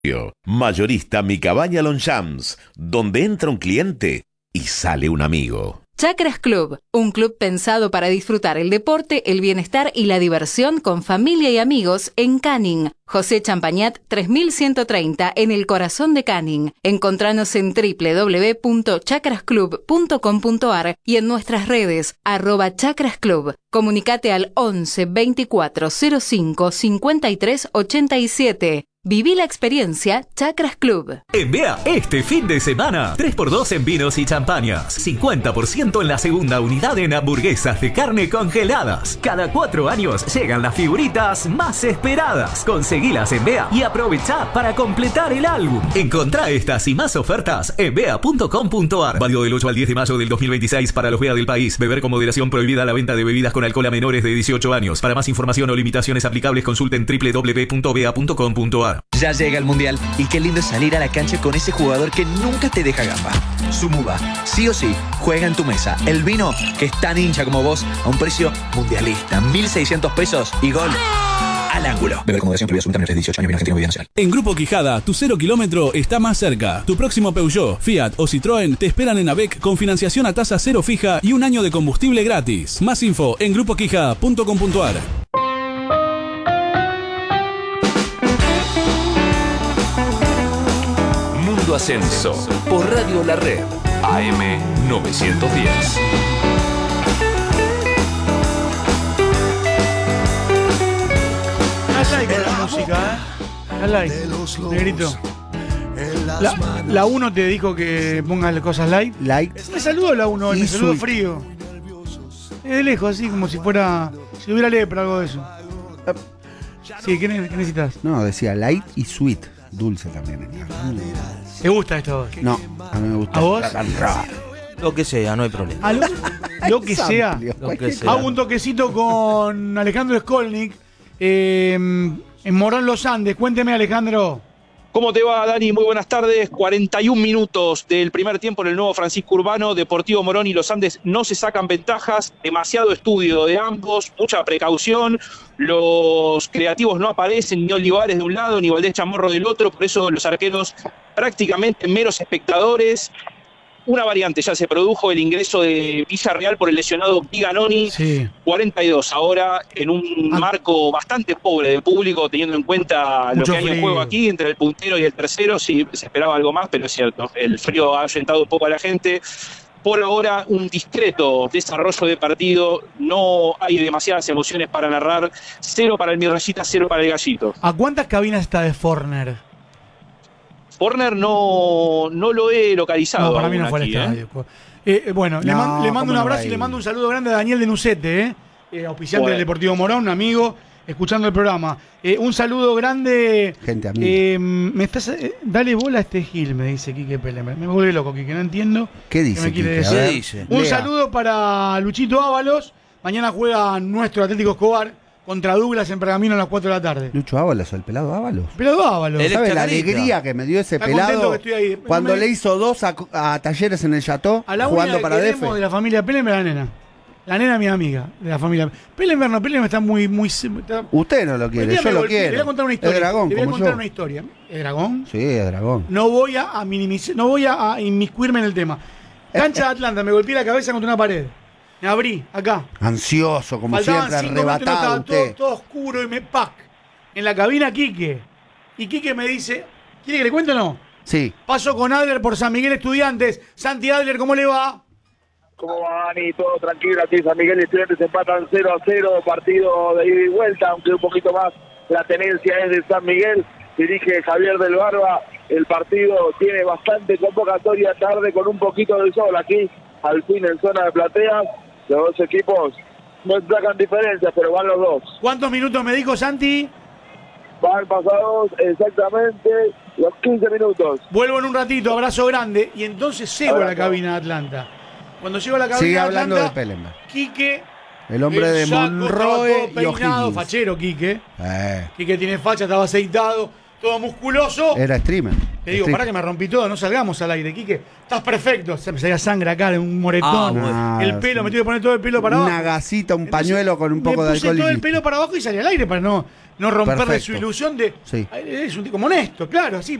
Mayorista Mi Cabaña Longchamps, donde entra un cliente y sale un amigo. Chakras Club, un club pensado para disfrutar el deporte, el bienestar y la diversión con familia y amigos en Canning. José Champañat 3130 en el corazón de Canning. Encontranos en www.chakrasclub.com.ar y en nuestras redes @chakrasclub. Comunicate al 11 24 05 53 87. Viví la experiencia Chakras Club. En Bea, este fin de semana, 3x2 en vinos y champañas. 50% en la segunda unidad en hamburguesas de carne congeladas. Cada 4 años llegan las figuritas más esperadas. Conseguilas en Bea y aprovecha para completar el álbum. Encontrá estas y más ofertas en bea.com.ar. Válido del 8 al 10 de mayo del 2026 para los Bea del país. Beber con moderación, prohibida la venta de bebidas con alcohol a menores de 18 años. Para más información o limitaciones aplicables, consulten www.bea.com.ar. Ya llega el Mundial y qué lindo es salir a la cancha con ese jugador que nunca te deja gamba. Sumuba, sí o sí, juega en tu mesa. El vino que es tan hincha como vos a un precio mundialista. 1.600 pesos y gol al ángulo. Beber con moderación, prohibida absoluta menores de 18 años, bien Argentina, Bebida Nacional. En Grupo Quijada, tu 0 kilómetro está más cerca. Tu próximo Peugeot, Fiat o Citroën te esperan en AVEC con financiación a tasa cero fija y un año de combustible gratis. Más info en grupoquijada.com.ar. Ascenso por Radio La Red AM 910. Haz like con la música, haz like, negrito. La 1 te dijo que pongas las cosas light. Me saludó la 1, me saludó frío. De lejos, así como si fuera. Si hubiera lepra, algo de eso. Sí, ¿qué necesitas? No, decía light y sweet. Dulce también. ¿Te gusta esto? No, a mí me gusta. ¿A vos? Lo que sea, no hay problema. Lo que sea. Hago un toquecito con Alejandro Skolnick en Morón Los Andes. Cuénteme, Alejandro. ¿Cómo te va, Dani? Muy buenas tardes. 41 minutos del primer tiempo en el nuevo Francisco Urbano. Deportivo Morón y Los Andes no se sacan ventajas. Demasiado estudio de ambos, mucha precaución. Los creativos no aparecen, ni Olivares de un lado, ni Valdés Chamorro del otro. Por eso los arqueros prácticamente meros espectadores. Una variante ya se produjo, el ingreso de Villarreal por el lesionado Viganoni, sí. 42 ahora en un marco bastante pobre de público, teniendo en cuenta mucho lo que hay en juego aquí entre el puntero y el tercero. Sí, se esperaba algo más, pero es cierto, el frío ha ahuyentado un poco a la gente. Por ahora, un discreto desarrollo de partido, no hay demasiadas emociones para narrar. 0 para el Mirrayita, 0 para el Gallito. ¿A cuántas cabinas está de Forner? Forner no lo he localizado. No, para mí no fue aquí, al estadio. Bueno, le mando un abrazo y le mando un saludo grande a Daniel de Nucete, auspiciante del Deportivo Morón, un amigo, escuchando el programa. Un saludo grande. Gente amiga. Dale bola a este Gil, me dice Quique Pele. Me vuelve loco, Quique, no entiendo. ¿Qué dice? Me quiere decir. ¿Qué dice? Un saludo para Luchito Ábalos. Mañana juega nuestro Atlético Escobar contra Douglas en Pergamino a las 4 de la tarde. Lucho Ábalos, el pelado Ábalos. Pelado Ábalos. ¿Sabes la alegría que me dio ese pelado cuando le hizo 2 a Talleres en el Chateau jugando para DF? De la familia Pelenberg, la nena. La nena es mi amiga de la familia. Pelenberg está muy... Usted no lo quiere, yo lo quiero. Le voy a contar una historia. Es dragón, le voy a como contar yo. una historia. ¿Es dragón? Sí, es dragón. No voy a minimizar, no voy a inmiscuirme en el tema. Cancha de Atlanta, me golpeé la cabeza contra una pared. Me abrí, acá. Ansioso, como Faltaban siempre, 5 minutos, arrebatado estaba todo oscuro y me en la cabina Quique. Y Quique me dice, ¿quiere que le cuente o no? Sí. Paso con Adler por San Miguel Estudiantes. Santi Adler, ¿cómo le va? ¿Cómo va, Dani? Todo tranquilo aquí. San Miguel Estudiantes empatan 0-0, partido de ida y vuelta, aunque un poquito más la tenencia es de San Miguel. Dirige Javier del Barba. El partido tiene bastante convocatoria tarde con un poquito de sol aquí, al fin en zona de plateas. Los dos equipos no sacan diferencias, pero van los dos. ¿Cuántos minutos me dijo Santi? Van pasados exactamente los 15 minutos. Vuelvo en un ratito, abrazo grande. Y entonces llego a la cabina de Atlanta. Cuando llego a la cabina sigue de hablando Atlanta, de Pelenberg. Quique, el hombre de Monroe y O'Higgins. Fachero Quique. Quique tiene facha, estaba aceitado, todo musculoso. Era streamer. Le digo, pará que me rompí todo, no salgamos al aire. Quique, estás perfecto. Se me salía sangre acá, un moretón. El pelo, me tuve que poner todo el pelo para abajo. Una gasita, un pañuelo con un poco de alcohol. Me puse todo el pelo para abajo y salí al aire para no no romperle su ilusión de... Sí. Es un tipo honesto, claro, así.